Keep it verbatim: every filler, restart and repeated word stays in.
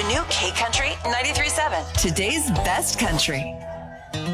The new K Country ninety-three point seven. Today's best country.